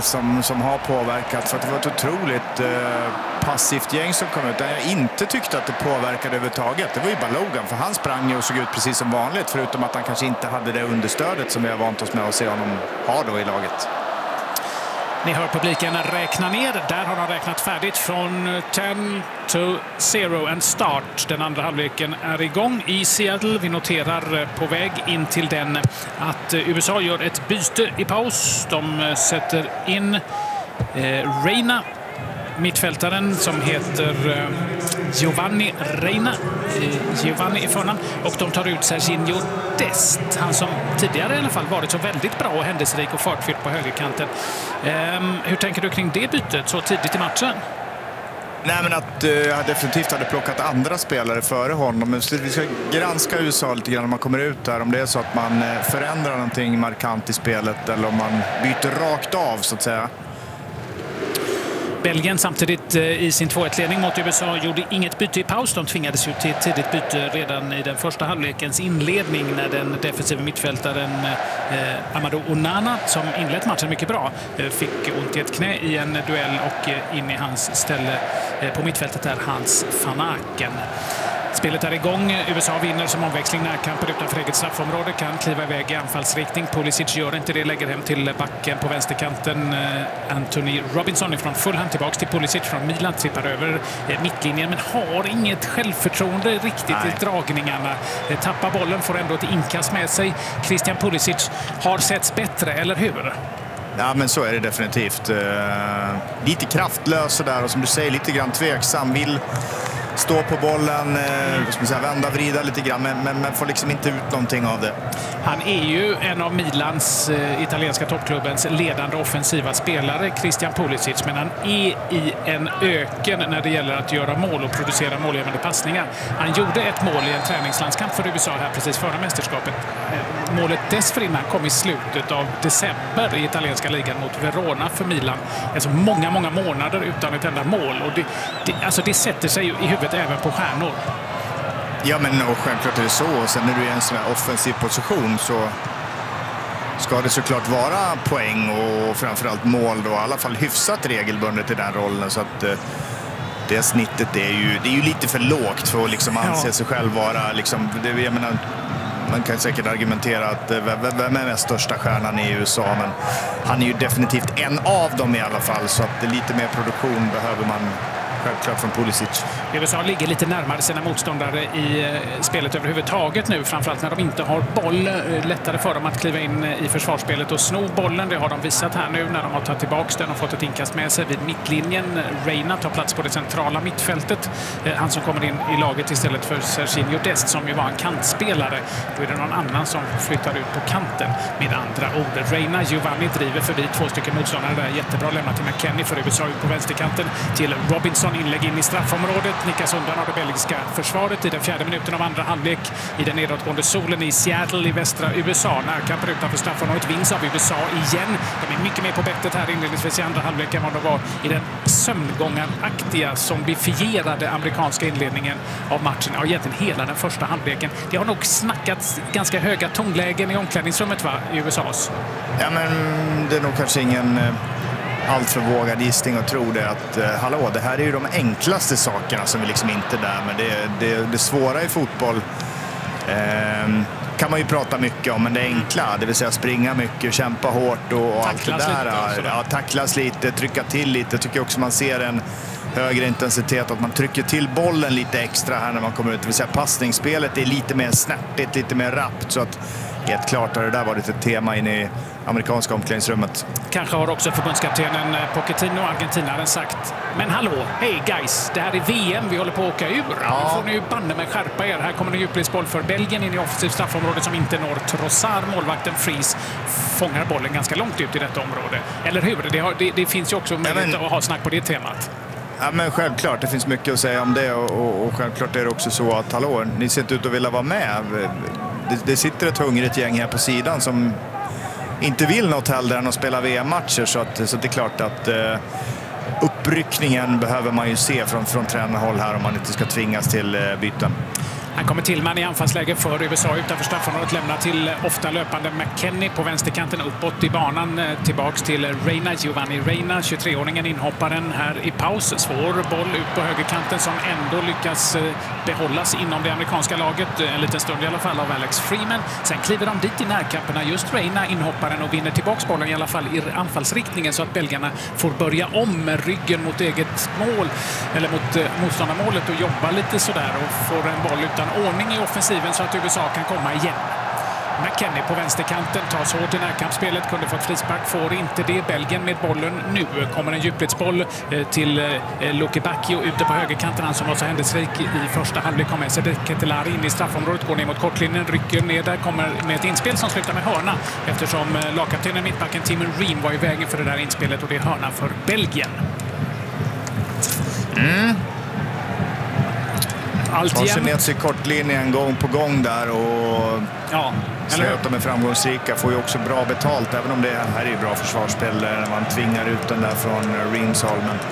som har påverkat, för att det var ett otroligt passivt gäng som kom ut där jag inte tyckte att det påverkade överhuvudtaget. Det var ju bara Logan, för han sprang ju och såg ut precis som vanligt, förutom att han kanske inte hade det understödet som vi har vant oss med att se honom ha då i laget. Ni hör publiken räkna ner. Där har de räknat färdigt från 10-0 en start. Den andra halvleken är igång i Seattle. Vi noterar på väg in till den att USA gör ett byte i paus. De sätter in Reyna, mittfältaren som heter Giovanni Reyna. Giovanni i förnamn. Och de tar ut Serginho Dest. Han som tidigare i alla fall varit så väldigt bra och händelserik och fartfylld på högerkanten. Hur tänker du kring det bytet så tidigt i matchen? Nej, men att jag definitivt hade plockat andra spelare före honom. Men vi ska granska USA lite grann när man kommer ut där. Om det är så att man förändrar någonting markant i spelet eller om man byter rakt av så att säga. Belgien samtidigt i sin 2-1-ledning mot USA gjorde inget byte i paus. De tvingades ju till ett tidigt byte redan i den första halvlekens inledning när den defensiva mittfältaren Amadou Onana, som inlett matchen mycket bra, fick ont i ett knä i en duell och in i hans ställe på mittfältet är Hans van Aken. Spelet är igång. USA vinner som omväxling närkamper utanför eget straffområde. Kan kliva iväg i anfallsriktning. Pulisic gör inte det. Lägger hem till backen på vänsterkanten. Anthony Robinson ifrån Fulham tillbaks till Pulisic från Milan. Trippar över mittlinjen men har inget självförtroende riktigt i dragningarna. Tappar bollen, får ändå ett inkast med sig. Christian Pulisic har setts bättre, eller hur? Ja, men så är det definitivt. Lite kraftlös där och som du säger lite grann tveksam. Vill stå på bollen, vända, vrida lite grann, men får liksom inte ut någonting av det. Han är ju en av Milans, italienska toppklubbens ledande offensiva spelare, Christian Pulisic, men han är i en öken när det gäller att göra mål och producera målgivande passningar. Han gjorde ett mål i en träningslandskamp för USA här precis före mästerskapet. Målet dessförinnan kom i slutet av december i italienska ligan mot Verona för Milan. Alltså många månader utan ett enda mål. Och det sätter sig ju i huvudet även på stjärnor. Ja, men och självklart är det så. Och sen när du är i en sån här offensiv position så ska det såklart vara poäng och framförallt mål då, i alla fall hyfsat regelbundet i den rollen. Så att det snittet är ju lite för lågt för att liksom anse sig själv vara liksom, jag menar, man kan säkert argumentera att vem är mest största stjärnan i USA, men han är ju definitivt en av dem i alla fall, så att lite mer produktion behöver man självklart från Pulisic. USA ligger lite närmare sina motståndare i spelet överhuvudtaget nu, framförallt när de inte har boll. Lättare för dem att kliva in i försvarsspelet och sno bollen. Det har de visat här nu när de har tagit tillbaka den och fått ett inkast med sig vid mittlinjen. Reyna tar plats på det centrala mittfältet. Han som kommer in i laget istället för Serginho Dest som ju var en kantspelare. Då är det någon annan som flyttar ut på kanten med andra ord. Reyna, Giovanni driver förbi två stycken motståndare där. Jättebra lämnat till McKennie för USA ut på vänsterkanten till Robinson. Inlägg in i straffområdet. Nickas undan av det belgiska försvaret i den 4:e minuten av andra halvlek i den nedåtgående solen i Seattle i västra USA. Närkamper utanför straffområdet vinns av USA igen. De är mycket mer på bettet här inledningsvis i andra halvlek än vad de var i den sömngångaraktiga, zombifierade amerikanska inledningen av matchen. Ja, egentligen hela den första halvleken. Det har nog snackats ganska höga tonlägen i omklädningsrummet i USAs. Ja, men det är nog kanske ingen allt för vågad gissning att tro det att hallå, det här är ju de enklaste sakerna som vi liksom inte är där, men det svåra i fotboll kan man ju prata mycket om, men det enkla, det vill säga springa mycket, kämpa hårt och allt det där. Tacklas lite, trycka till lite. Jag tycker också man ser en högre intensitet, att man trycker till bollen lite extra här när man kommer ut. Det vill säga passningsspelet är lite mer snärtigt, lite mer rappt, så att helt klart har det där varit ett tema in i amerikanska omklädningsrummet. Kanske har också förbundskaptenen Pochettino, argentinaren, sagt: men hallå, hej guys, det här är VM, vi håller på att åka ur. Nu får ni ju banne med skärpa er. Här kommer en djupledsboll för Belgien in i offensivt straffområde som inte når. Trossard, målvakten Fries, fångar bollen ganska långt ut i detta område. Eller hur? Det finns ju också möjlighet att ha snack på det temat. Ja, men självklart, det finns mycket att säga om det och självklart är det också så att hallå, ni ser inte ut att vilja vara med. Det sitter ett hungrigt gäng här på sidan som inte vill något hellre än att spela VM-matcher, så det är klart att uppryckningen behöver man ju se från tränarhåll här om man inte ska tvingas till byten. Han kommer Tillman i anfallsläge för USA utanför straffområdet. Lämnar till ofta löpande McKennie på vänsterkanten uppåt i banan. Tillbaks till Reina, Giovanni Reina, 23-åringen, inhopparen här i paus. Svår boll ut på högerkanten som ändå lyckas behållas inom det amerikanska laget. En liten stund i alla fall av Alex Freeman. Sen kliver de dit i närkamperna, just Reina, inhopparen, och vinner tillbaks bollen i alla fall i anfallsriktningen så att belgarna får börja om med ryggen mot eget mål, eller mot motståndarmålet, och jobba lite sådär och får en boll utan ordning i offensiven så att USA kan komma igen. McKennie på vänsterkanten tas hårt i närkampsspelet, kunde fått frispark, får inte det. Belgien med bollen nu. Kommer en djupledsboll till Luke Bacchio ute på högerkanten. Han som var så händelserik i första halvlek kommer Cedric Ketelari in i straffområdet, går ner mot kortlinjen, rycker ner där, kommer med ett inspel som slutar med hörna eftersom lagkaptenen mittbacken Tim Ream var i vägen för det där inspelet, och det är hörna för Belgien. Tar sig ner till kortlinjen gång på gång där och ser att de är framgångsrika. Får ju också bra betalt, även om det här är bra försvarsspel när man tvingar ut den där från Reams håll. Men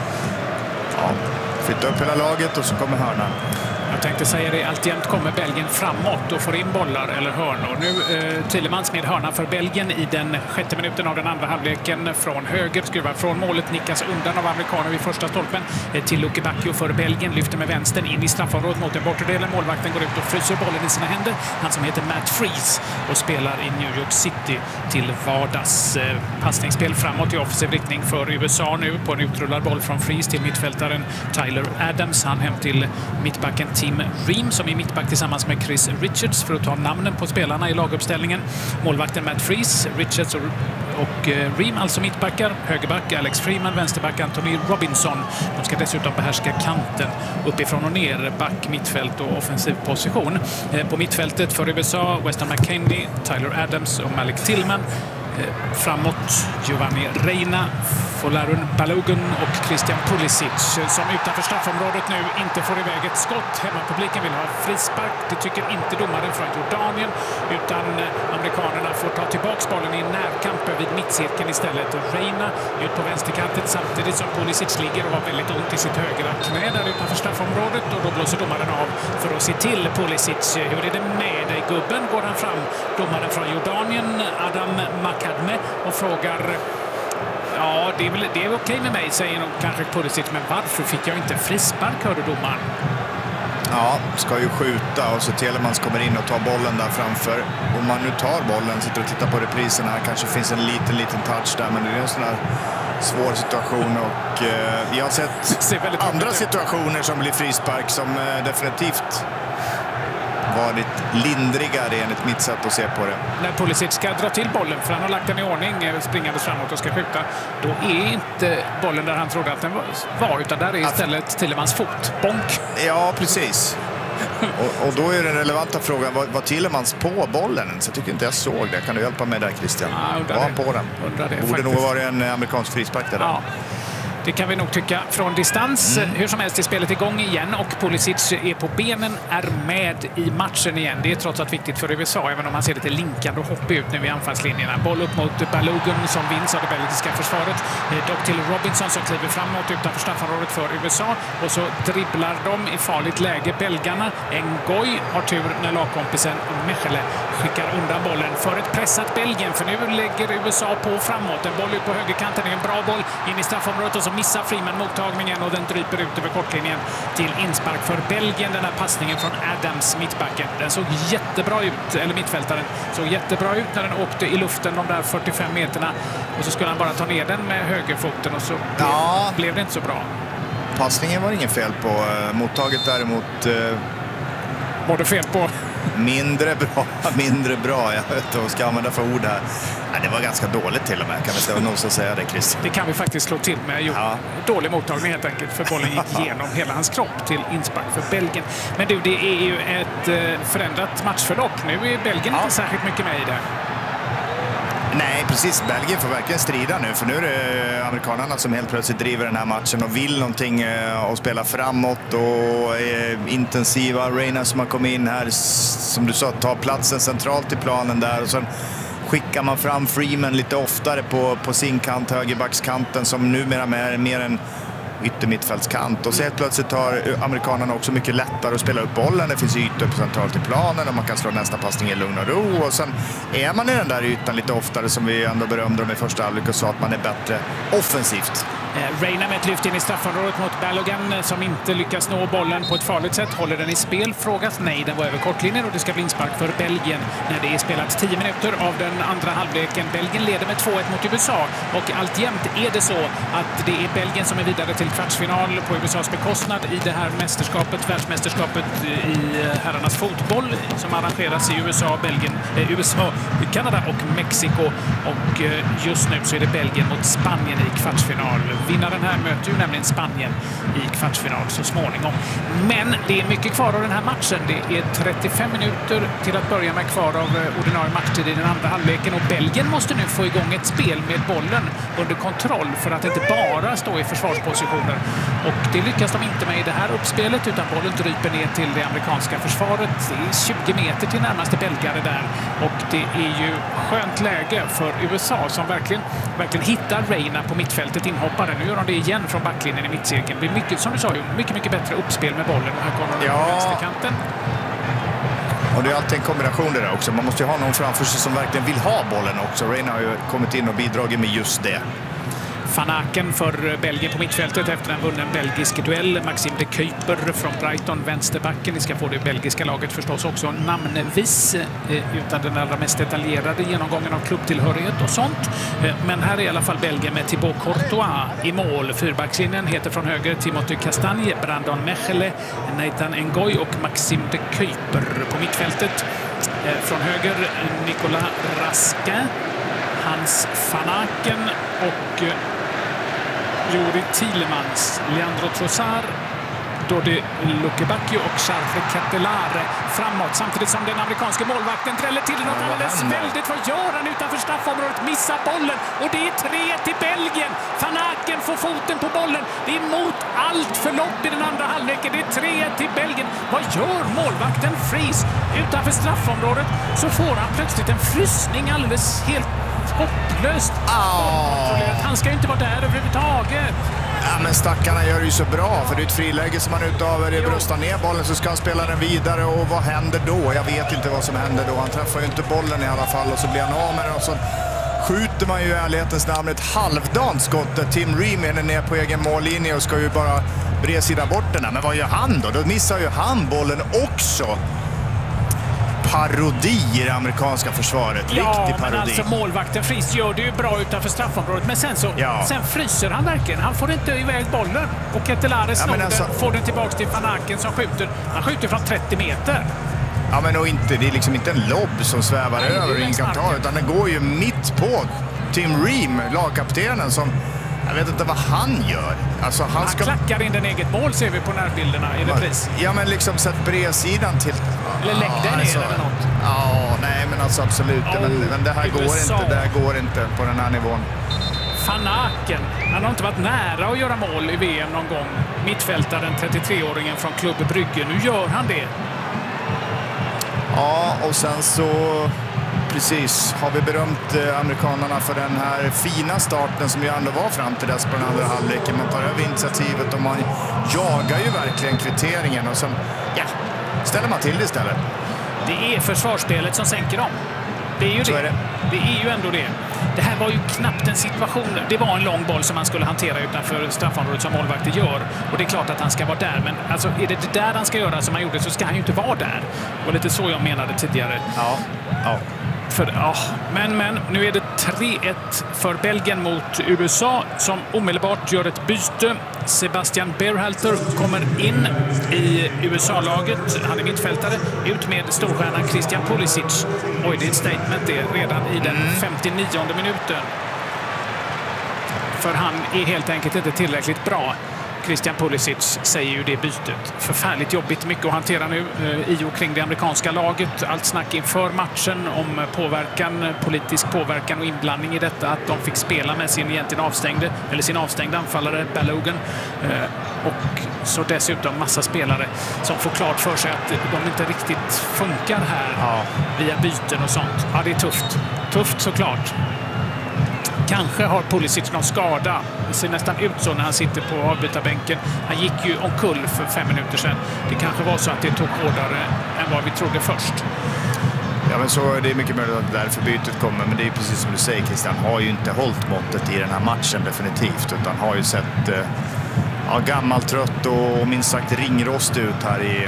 flytta upp hela laget och så kommer hörnan. Jag tänkte säga det, alltjämt kommer Belgien framåt och får in bollar eller hörnor. Nu Tielemans med hörna för Belgien i den 6:e minuten av den andra halvleken. Från höger, skruvar från målet, nickas undan av amerikaner vid första stolpen. Till Luke Bacchio för Belgien, lyfter med vänstern in i straffområdet mot den bortre delen. Målvakten går ut och fryser bollen i sina händer. Han som heter Matt Freese och spelar i New York City till vardags. Passningsspel framåt i offensiv riktning för USA nu på en utrullad boll från Freese till mittfältaren Tyler Adams. Han hem till mittbacken Tim Ream som är mittback tillsammans med Chris Richards, för att ta namnen på spelarna i laguppställningen. Målvakten Matt Freese, Richards och Ream alltså mittbackar. Högerback Alex Freeman, vänsterback Anthony Robinson. De ska dessutom behärska kanten uppifrån och ner, back, mittfält och offensiv position. På mittfältet för USA Weston McKennie, Tyler Adams och Malik Tillman. Framåt Giovanni Reina, Folarin Balogun och Christian Pulisic som utanför straffområdet nu inte får iväg ett skott. Hemmapubliken vill ha frispark. Det tycker inte domaren från Jordanien, utan amerikanerna får ta tillbaka bollen i närkamper vid mittcirkeln istället. Reina ut på vänsterkanten samtidigt som Pulisic ligger och har väldigt ont i sitt högra knä där utanför straffområdet, och då blåser domaren av för att se till Pulisic. Hur är det med dig gubben? Går han fram, domaren från Jordanien Adam Makadme, och frågar: ja, det är okej med mig, säger nog kanske Pulisic, men varför fick jag inte frispark, hörde domaren. Ja, ska ju skjuta och så Tielemans kommer in och tar bollen där framför. Om man nu tar bollen, sitter och tittar på reprisen här, kanske finns en liten touch där, men det är en sån här svår situation, och jag har sett andra situationer som blir frispark som definitivt varit lindrigare enligt mitt sätt att se på det. När Pulisic ska dra till bollen, för han har lagt den i ordning, springandes framåt och ska skjuta, då är inte bollen där han trodde att den var, utan där är istället Tielemans fot. Bonk! Ja, precis. Och då är den relevanta frågan, var Tielemans på bollen? Så jag tycker inte jag såg det. Kan du hjälpa mig där, Christian? Var han på den? Borde nog vara en amerikansk frispark där. Ja. Det kan vi nog tycka från distans. Hur som helst är spelet igång igen och Pulisic är på benen, är med i matchen igen. Det är trots allt viktigt för USA, även om man ser lite linkande och hopp ut nu i anfallslinjerna. Boll upp mot Balogun som vinns av det belgiska försvaret. Dock till Robinson som kliver framåt utanför straffområdet för USA. Och så dribblar de i farligt läge belgarna. Ngoy har tur när lagkompisen Mechele skickar undan bollen för ett pressat Belgien. För nu lägger USA på framåt. En boll ut på högerkanten är en bra boll in i straffområdet, och så missar Freeman mottagningen och den dryper ut över kortlinjen till inspark för Belgien. Den här passningen från Adams, mittbacken. Den såg jättebra ut, eller mittfältaren såg jättebra ut när den åkte i luften de där 45 meterna. Och så skulle han bara ta ner den med högerfoten, och så blev det inte så bra. Passningen var ingen fel på. Mottaget däremot... Var det fel på? Mindre bra. Jag vet inte vad jag ska använda för ord här. Nej, det var ganska dåligt till och med. Kan vi ställa någon som säga det, Christian? Det kan vi faktiskt slå till med. Jo, dålig mottagning helt enkelt, för bollen gick igenom hela hans kropp till inspark för Belgien. Men du, det är ju ett förändrat matchförlopp. Nu är Belgien inte särskilt mycket med i det. Nej, precis. Belgien får verkligen strida nu, för nu är det amerikanerna som helt plötsligt driver den här matchen och vill någonting och spela framåt och är intensiva. Reina som har kommit in här, som du sa, tar platsen centralt i planen där, och sen skickar man fram Freeman lite oftare på sin kant, högerbackskanten, som numera är mer en yttermittfältskant. Och så helt plötsligt har amerikanerna också mycket lättare att spela upp bollen. Det finns ytor på centralt i planen och man kan slå nästa passning i lugn och ro. Och sen är man i den där ytan lite oftare, som vi ändå berömde dem i första halvlek och sa att man är bättre offensivt. Reina med ett lyft in i straffområdet mot Balogun som inte lyckas nå bollen på ett farligt sätt. Håller den i spel? Frågas nej, den var över kortlinjen och det ska bli inspark för Belgien när det är spelat 10 minuter av den andra halvleken. Belgien leder med 2-1 mot USA och alltjämt är det så att det är Belgien som är vidare till kvartsfinal på USAs bekostnad i det här mästerskapet, världsmästerskapet i herrarnas fotboll som arrangeras i USA, Kanada och Mexiko. Och just nu så är det Belgien mot Spanien i kvartsfinal. Vinnaren här möter ju nämligen Spanien i kvartsfinal så småningom. Men det är mycket kvar av den här matchen. Det är 35 minuter till att börja med kvar av ordinarie matchtid i den andra halvleken. Och Belgien måste nu få igång ett spel med bollen under kontroll för att inte bara stå i försvarspositioner. Och det lyckas de inte med i det här uppspelet utan bollen dryper ner till det amerikanska försvaret. Det är 20 meter till närmaste belgare där. Och det är ju skönt läge för USA som verkligen hittar Reina på mittfältet inhoppare. Nu gör de det igen från backlinjen i mittcirkeln. Det blir mycket, som du sa, mycket bättre uppspel med bollen. Och här kommer de på vänsterkanten. Och det är alltid en kombination det där också. Man måste ju ha någon framför sig som verkligen vill ha bollen också. Reina har ju kommit in och bidragit med just det. Van Aken för Belgien på mittfältet efter en vunnen belgisk duell. Maxime de Kuyper från Brighton, vänsterbacken. Ni ska få det belgiska laget förstås också namnvis utan den allra mest detaljerade genomgången av klubbtillhörighet och sånt. Men här är i alla fall Belgien med Thibaut Courtois i mål. Fyrbackslinjen heter från höger Timothy Castagne, Brandon Mechele, Nathan Ngoy och Maxime de Kuyper på mittfältet. Från höger Nicolas Raskin, Hans Van Aken och Juri Tielemans, Leandro Trossard, Dodi Lukebakio och Charles Catelare framåt. Samtidigt som den amerikanska målvakten dräller till något alldeles väldigt. Vad gör han utanför straffområdet? Missar bollen och det är 3 till Belgien. Van Aken får foten på bollen. Det är mot allt förlopp i den andra halvleken. Det är 3 till Belgien. Vad gör målvakten Fries? Utanför straffområdet så får han plötsligt en frysning alldeles helt hopplöst. Han ska ju inte vara där överhuvudtaget. Ja, men stackarna gör det ju så bra, för det är ett friläge som man utav det bröstar ner bollen så ska han spela den vidare och vad händer då? Jag vet inte vad som händer då. Han träffar ju inte bollen i alla fall och så blir han av med den och så skjuter man ju i ärlighetens namn ett halvdant skott där Tim Ream är ner på egen mållinje och ska ju bara bredsida bort den här. Men vad gör han då? Då missar ju han bollen också. Parodi i det amerikanska försvaret. Riktig parodi. Men alltså målvakten Fries gör det ju bra utanför straffområdet. Men sen fryser han verkligen. Han får inte iväg bollen. Och Catelare snor får den tillbaka till Van Aken som skjuter. Han skjuter från 30 meter. Ja, men det är liksom inte en lobb som svävar över och ingen kan ta, utan den går ju mitt på Tim Ream, lagkaptenen, som jag vet inte vad han gör. Alltså, han klackar in den eget mål ser vi på närbilderna i repris. Ja, men liksom sett bredsidan till... Eller lägg den ner eller något. Ja, nej men alltså absolut. Men det här går inte på den här nivån. Van Aken, han har inte varit nära att göra mål i VM någon gång. Mittfältaren, 33-åringen från Club Brugge. Nu gör han det. Ja, och sen så... Precis, har vi berömt amerikanerna för den här fina starten som ju ändå var fram till dess på den andra halvleken. Man tar över initiativet och man jagar ju verkligen kvitteringen och sen ställer man till det istället. Det är försvarsspelet som sänker dem. Det är ju det. Det är ju ändå det. Det här var ju knappt en situation. Det var en lång boll som man skulle hantera utanför straffområdet som målvakter gör. Och det är klart att han ska vara där. Men alltså, är det där han ska göra som han gjorde så ska han ju inte vara där. Det var lite så jag menade tidigare. Ja. Men nu är det 3-1 för Belgien mot USA som omedelbart gör ett byte. Sebastian Berhalter kommer in i USA-laget. Han är mittfältare. Ut med storstjärnan Christian Pulisic. Oj, det är ett statement det redan i den 59:e minuten. För han är helt enkelt inte tillräckligt bra. Christian Pulisic säger ju det bytet. Förfärligt jobbigt, mycket att hantera nu i och kring det amerikanska laget. Allt snack inför matchen om påverkan, politisk påverkan och inblandning i detta. Att de fick spela med sin avstängde anfallare Balogun. Och så dessutom massa spelare som får klart för sig att de inte riktigt funkar här via byten och sånt. Ja, det är tufft. Tufft såklart. Kanske har Pulisic någon skada. Det ser nästan ut så när han sitter på avbytarbänken. Han gick ju omkull för 5 minuter sedan. Det kanske var så att det tog hårdare än vad vi trodde först. Ja, men så det är mycket möjligt att därför bytet kommer. Men det är precis som du säger, Christian. Har ju inte hållit måttet i den här matchen definitivt. Utan har ju sett gammalt, trött och minst sagt ringrost ut här i...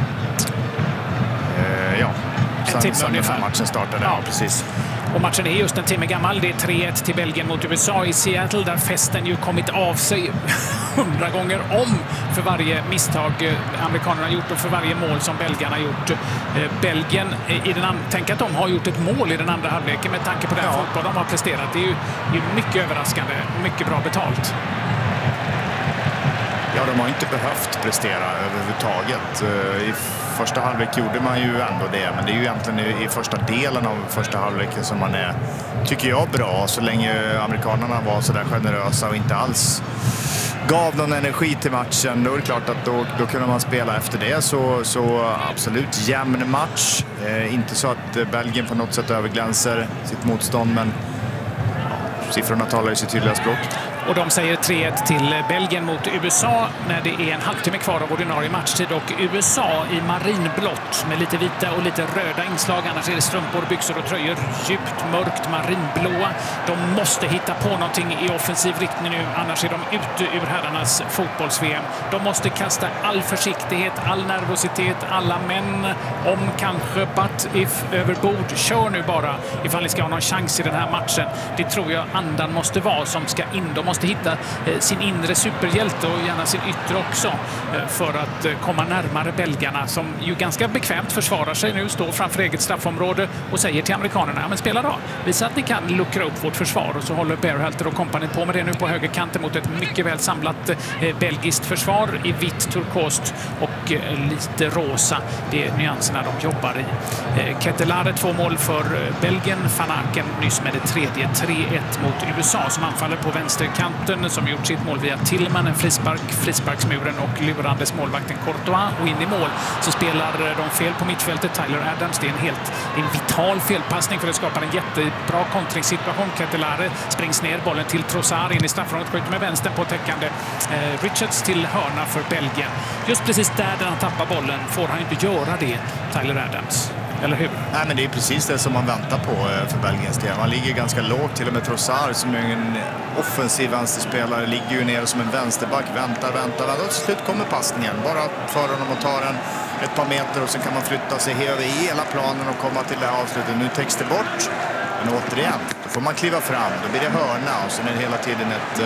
sen den här matchen startade. Ja, precis. Och matchen är just en timme gammal. Det är 3-1 till Belgien mot USA i Seattle, där festen ju kommit av sig 100 gånger om för varje misstag amerikanerna har gjort och för varje mål som belgarna har gjort. Belgien, tänk att de har gjort ett mål i den andra halvleken med tanke på den fotboll de har presterat. Det är ju mycket överraskande och mycket bra betalt. Ja, de har inte behövt prestera överhuvudtaget. I första halvlek gjorde man ju ändå det, men det är ju egentligen i första delen av första halvleken som man är, tycker jag, bra. Så länge amerikanerna var så där generösa och inte alls gav någon energi till matchen, då är det klart att då kunde man spela efter det. Så absolut jämn match. Inte så att Belgien på något sätt överglänser sitt motstånd, men siffrorna talar ju sitt tydliga språk. Och de säger 3-1 till Belgien mot USA när det är en halvtimme kvar av ordinarie matchtid. Och USA i marinblått med lite vita och lite röda inslag. Annars är det strumpor, byxor och tröjor djupt mörkt marinblåa. De måste hitta på någonting i offensiv riktning nu. Annars är de ute ur herrarnas fotbolls-VM. De måste kasta all försiktighet, all nervositet, alla män. Om kanske but if överbord. Kör nu bara ifall ni ska ha någon chans i den här matchen. Det tror jag andan måste vara som ska in. De måste hitta sin inre superhjälte och gärna sin yttre också för att komma närmare belgarna som ju ganska bekvämt försvarar sig nu, står framför eget straffområde och säger till amerikanerna, men spela då. Visa att ni kan luckra upp vårt försvar. Och så håller Berhalter och kompani på med det nu på högerkanten mot ett mycket väl samlat belgiskt försvar i vitt, turkost och lite rosa. Det är nyanserna de jobbar i. Ketelare 2 mål för Belgien. Van Aken nyss med det tredje. 3-1 mot USA som anfaller på vänsterkanten, som gjort sitt mål via Tillman, en frisparksmuren och lurandes målvakten Courtois. Och in i mål så spelar de fel på mittfältet. Tyler Adams, det är en vital felpassning för det skapar en jättebra kontringssituation. Ketelare springs ner, bollen till Trossard in i straffområdet, skjuter med vänstern på täckande Richards till hörna för Belgien. Just precis där han tappar bollen får han inte göra det, Tyler Adams. Eller hur? Nej, men det är precis det som man väntar på för Belgiens del. Man ligger ganska lågt, till och med Trossard som är en offensiv vänsterspelare ligger ju ner som en vänsterback, väntar. Och till slut kommer passningen. Bara för honom och tar den ett par meter och sen kan man flytta sig över hela planen och komma till det här avslutet. Nu täcks det bort, men återigen, då får man kliva fram. Då blir det hörna och sen är det hela tiden ett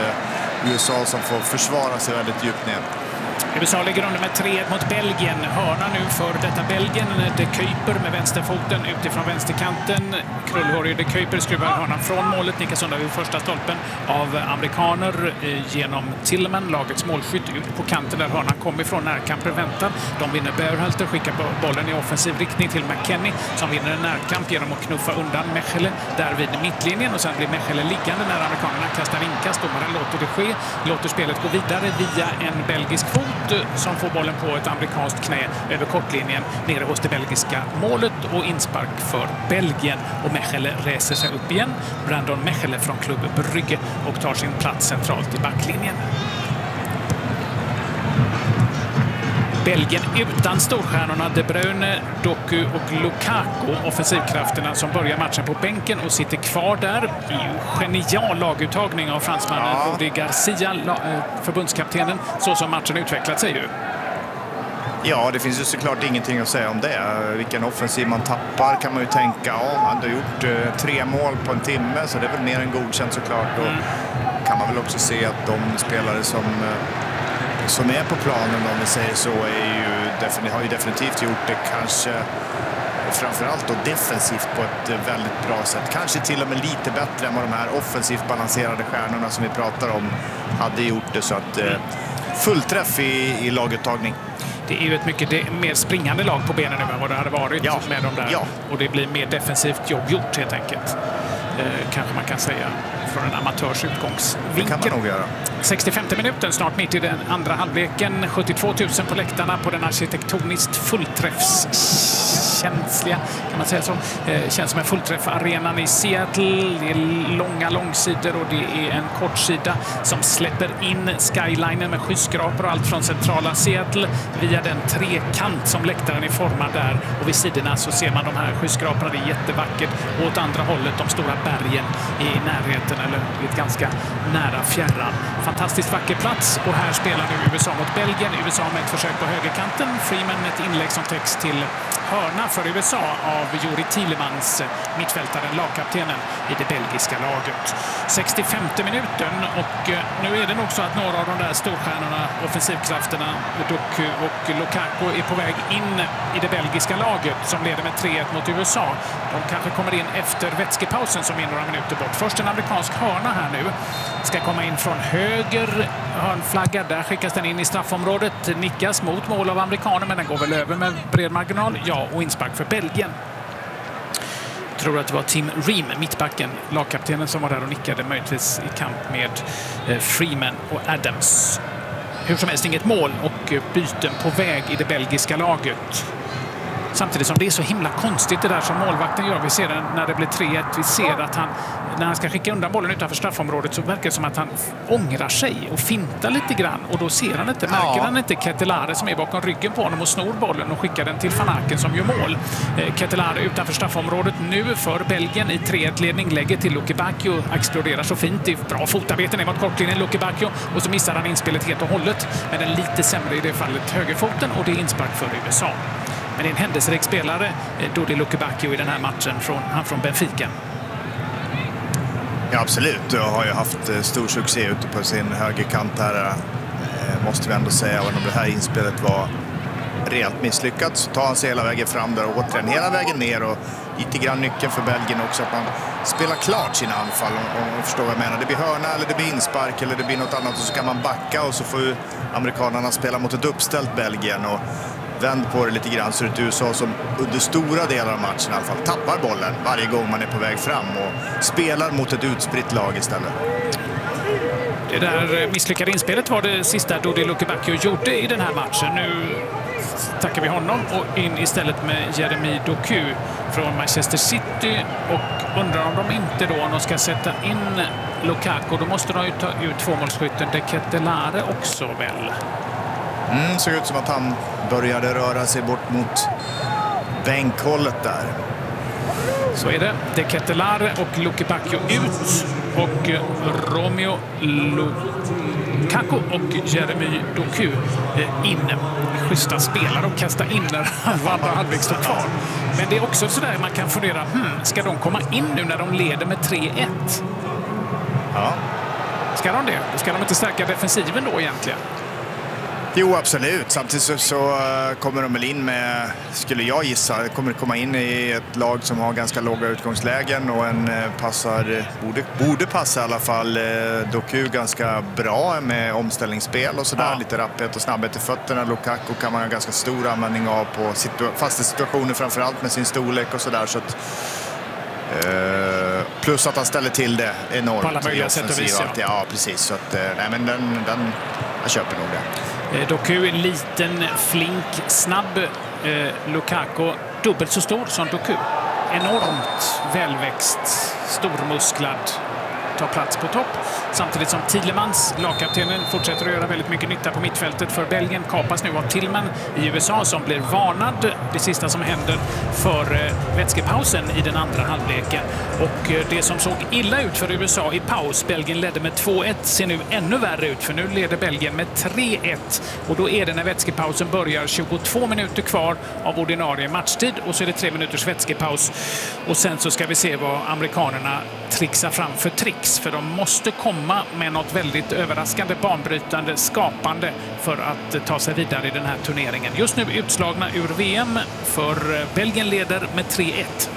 USA som får försvara sig väldigt djupt ner. USA ligger under med 3-1 mot Belgien. Hörna nu för detta Belgien. De Kuyper med vänsterfoten utifrån vänsterkanten. Krullhårig De Kuyper skruvar hörnan från målet. Nickas undan vid första stolpen av amerikaner genom Tillman, lagets målskytt, ut på kanten där hörnan kommer ifrån. Närkamper väntar. De vinner. Berhalter skickar bollen i offensiv riktning till McKennie som vinner en närkamp genom att knuffa undan Mechele där vid mittlinjen. Och sen blir Mechele liggande när amerikanerna kastar inkast. Domaren låter det ske. Låter spelet gå vidare via en belgisk fot som får bollen på ett amerikanskt knä över kortlinjen nere hos det belgiska målet och inspark för Belgien. Och Mechele reser sig upp igen. Brandon Mechele från Club Brugge och tar sin plats centralt i backlinjen. Belgien utan storstjärnorna De Bruyne, Doku och Lukaku. Offensivkrafterna som börjar matchen på bänken och sitter kvar där. Det är ju genial laguttagning av fransmannen Rudi Garcia, förbundskaptenen, så som matchen utvecklat sig ju. Ja, det finns ju såklart ingenting att säga om det. Vilken offensiv man tappar kan man ju tänka. Ja, han har gjort 3 mål på en timme, så det är väl mer än godkänt såklart. Och kan man väl också se att de spelare som är på planen, om vi säger så, har ju definitivt gjort det kanske framförallt då defensivt på ett väldigt bra sätt. Kanske till och med lite bättre än vad de här offensivt balanserade stjärnorna som vi pratar om hade gjort det. Så att fullträff i laguttagning. Det är ju ett mycket mer springande lag på benen nu än vad det hade varit med dem där. Ja. Och det blir mer defensivt jobb gjort helt enkelt. Kanske man kan säga från en amatörs utgångsvinkel. Det kan man nog göra. 65 minuten, snart mitt i den andra halvleken. 72 000 på läktarna på den arkitektoniskt fullträffs känsliga, kan man säga så. Känns som en fullträff arenan i Seattle. Det är långa långsidor och det är en kortsida som släpper in skylinen med skyskrapor och allt från centrala Seattle via den trekant som läktaren är formad där. Och vid sidorna så ser man de här skyskraporna. Det är jättevackert. Och åt andra hållet de stora bergen i närheten eller ett ganska nära fjärran. Fantastiskt vacker plats och här spelar nu USA mot Belgien. USA med ett försök på högerkanten. Freeman med ett inlägg som täcks till hörna för USA av Juri Tielemans, mittfältaren, lagkaptenen i det belgiska laget. 65:e minuten och nu är det nog så att några av de där storstjärnorna, offensivkrafterna, Doku och Lukaku är på väg in i det belgiska laget som leder med 3-1 mot USA. De kanske kommer in efter vätskepausen som är några minuter bort. Först en amerikansk hörna här nu. Ska komma in från höger hörnflagga. Där skickas den in i straffområdet. Nickas mot mål av amerikaner men den går väl över med bred marginal. Ja, och inspark för Belgien. Jag tror att det var Tim Ream, mittbacken, lagkaptenen, som var där och nickade, möjligtvis i kamp med Freeman och Adams. Hur som helst inget mål och byten på väg i det belgiska laget. Samtidigt som det är så himla konstigt det där som målvakten gör. Vi ser det när det blir 3-1. Vi ser att han, när han ska skicka undan bollen utanför straffområdet, så verkar det som att han ångrar sig och fintar lite grann. Och då ser han inte, märker han inte Ketelare som är bakom ryggen på honom och snor bollen och skickar den till Van Aken som gör mål. Ketelare utanför straffområdet nu för Belgien i 3-1-ledning. Lägger till Luke Bacchio, exploderar så fint. Det är bra fotarbete ner mot kortlinjen Luke Bacchio och så missar han inspelet helt och hållet. Men den lite sämre i det fallet högerfoten och det är inspark för USA. Men det är en händelserik spelare, Dodi Luke Bacchio, i den här matchen, han från Benfica. Ja, absolut. Jag har ju haft stor succé ute på sin högerkant här. Måste vi ändå säga. Och om det här inspelet var rejält misslyckat så tar han sig hela vägen fram där och återigen hela vägen ner. Och lite grann nyckeln för Belgien också att man spelar klart sina anfall. Om förstår vad jag menar. Det blir hörna eller det blir inspark eller det blir något annat och så kan man backa och så får ju amerikanerna spela mot ett uppställt Belgien. Och vänd på det lite grann så är det USA som under stora delar av matchen i alla fall tappar bollen varje gång man är på väg fram och spelar mot ett utspritt lag istället. Det där misslyckade inspelet var det sista Dodi Luke Bacchio gjorde i den här matchen. Nu tackar vi honom och in istället med Jeremy Doku från Manchester City och undrar om de inte då, om de ska sätta in Lukaku, då måste de ju ta ut tvåmålsskytten De Ketelare också väl. Såg ut som att han började röra sig bort mot bänkhållet där. Så är det. De Ketelare och Luke Bacchio ut och Romeo Lukaku och Jeremy Doku in. Schyssta spelare och kasta in när andra halvlek står kvar. Men det är också så där man kan fundera, ska de komma in nu när de leder med 3-1? Ja. Ska de det? Ska de inte stärka defensiven då egentligen? Jo, absolut. Samtidigt så kommer de väl in med, skulle jag gissa, kommer komma in i ett lag som har ganska låga utgångslägen och en borde passa i alla fall Doku ganska bra med omställningsspel och sådär. Ja. Lite rapphet och snabbhet i fötterna. Lukaku kan man ha ganska stor användning av på fasta situationer, framförallt med sin storlek och sådär. Så att, plus att han ställer till det enormt. På alla möjliga sätt och vis, ja, precis. Så att, nej, men jag köper nog det. Doku är liten, flink, snabb. Lukaku dubbelt så stor som Doku. Enormt välväxt, stormusklad, tar plats på topp. Samtidigt som Tielemans, lagkaptenen, fortsätter att göra väldigt mycket nytta på mittfältet för Belgien. Kapas nu av Tillman i USA som blir varnad. Det sista som händer för vätskepausen i den andra halvleken. Och det som såg illa ut för USA i paus, Belgien ledde med 2-1, ser nu ännu värre ut för nu leder Belgien med 3-1. Och då är det när vätskepausen börjar 22 minuter kvar av ordinarie matchtid och så är det 3 minuters vätskepaus. Och sen så ska vi se vad amerikanerna trixar fram för tricks, för de måste komma med något väldigt överraskande, banbrytande, skapande för att ta sig vidare i den här turneringen. Just nu utslagna ur VM, för Belgien leder med 3-1.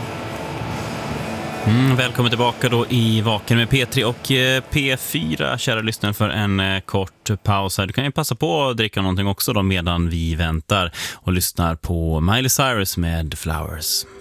Välkommen tillbaka då i Vaken med P3 och P4, kära lyssnare, för en kort paus här. Du kan ju passa på att dricka någonting också då medan vi väntar och lyssnar på Miley Cyrus med Flowers.